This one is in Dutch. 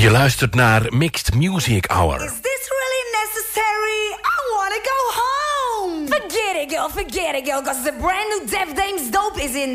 Je luistert naar Mixed Music Hour. Is this really necessary? I wanna go home. Forget it, girl, cause the brand new Def Dames dope is in